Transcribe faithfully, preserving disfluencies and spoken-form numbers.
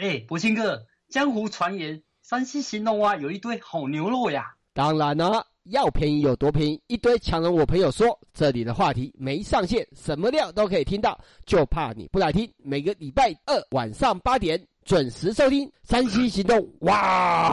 哎，博兴哥，江湖传言山西兴隆啊有一堆好牛肉呀。 当然了，要便宜有多便宜，一堆强人我朋友说，这里的话题没上限，什么料都可以听到，就怕你不来听。每个礼拜二晚上八点准时收听山西行动。哇！